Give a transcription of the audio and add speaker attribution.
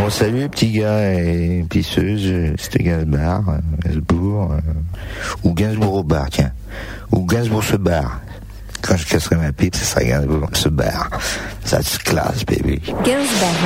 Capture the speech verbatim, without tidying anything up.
Speaker 1: Bon, salut les petits gars et pisseuses, c'était Gainsbourg, euh, Gainsbourg, euh, ou Gainsbourg au bar, tiens. Ou Gainsbourg se barre. Quand je casserai ma pipe, ce sera Gainsbourg se barre. Ça se classe, baby.
Speaker 2: Gainsbourg